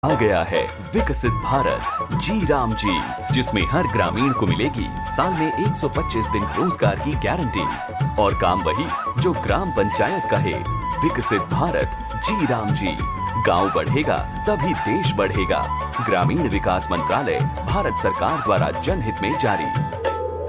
आ गया है विकसित भारत जी राम जी, जिसमें हर ग्रामीण को मिलेगी साल में 125 दिन रोजगार की गारंटी और काम वही जो ग्राम पंचायत कहे। विकसित भारत जी राम जी, गांव बढ़ेगा तभी देश बढ़ेगा। ग्रामीण विकास मंत्रालय, भारत सरकार द्वारा जनहित में जारी।